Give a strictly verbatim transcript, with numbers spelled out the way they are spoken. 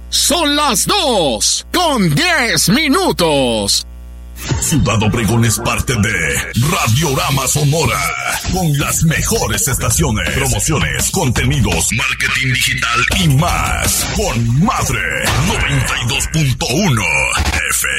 Son las dos con diez minutos. Ciudad Obregón es parte de Radiorama Sonora, con las mejores estaciones, promociones, contenidos, marketing digital y más. Con Madre noventa y dos punto uno F